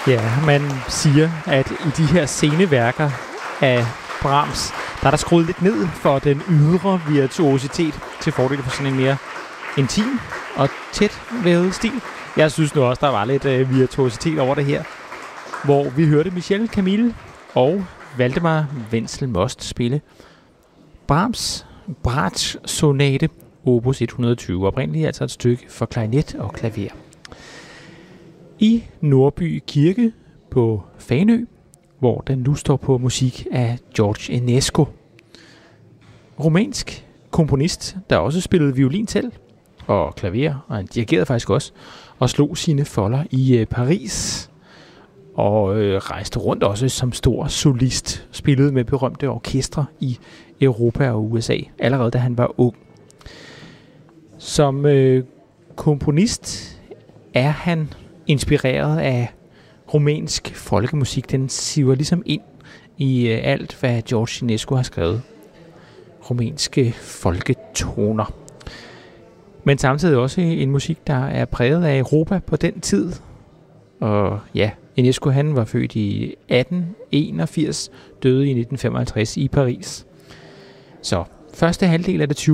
Ja, man siger, at i de her sceneværker af Brahms, der er der skruet lidt ned for den ydre virtuositet til fordel for sådan en mere intim og tæt vævet stil. Jeg synes nu også, der var lidt virtuositet over det her, hvor vi hørte Michel Camille og Valdemar Wenzel Most spille Brahms Bratsch-sonate opus 120, oprindeligt altså et stykke for klarinet og klaver. I Nordby Kirke på Fanø, hvor den nu står på musik af George Enesco. Rumænsk komponist, der også spillede violin selv og klaver, og han dirigerede faktisk også, og slog sine folder i Paris, og rejste rundt også som stor solist, spillede med berømte orkestre i Europa og USA, allerede da han var ung. Som komponist er han inspireret af rumænsk folkemusik. Den siver ligesom ind i alt, hvad George Enesco har skrevet. Rumænske folketoner. Men samtidig også en musik, der er præget af Europa på den tid. Og ja, Enesco han var født i 1881, døde i 1955 i Paris. Så første halvdel af det 20.